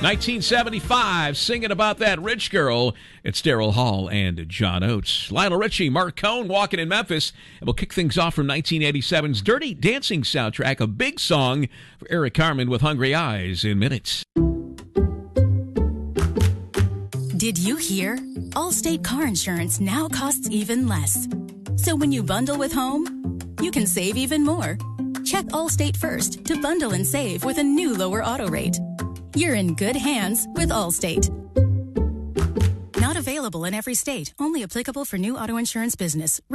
1975, singing about that rich girl. It's Daryl Hall and John Oates. Lionel Richie, Mark Cohn, Walking in Memphis. And we'll kick things off from 1987's Dirty Dancing soundtrack, a big song for Eric Carmen with Hungry Eyes in minutes. Did you hear? Allstate car insurance now costs even less. So when you bundle with home, you can save even more. Check Allstate first to bundle and save with a new lower auto rate. You're in good hands with Allstate. Not available in every state. Only applicable for new auto insurance business.